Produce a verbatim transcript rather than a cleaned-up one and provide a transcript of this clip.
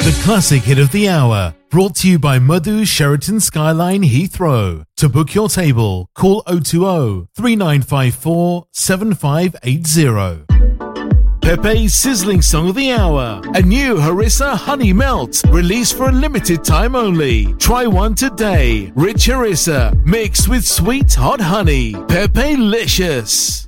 The classic hit of the hour, brought to you by Madhu Sheraton Skyline Heathrow. To book your table, call oh two oh, three nine five four, seven five eight oh. Pepe's sizzling song of the hour, a new Harissa Honey Melt, released for a limited time only. Try one today. Rich Harissa, mixed with sweet hot honey. Pepe-licious.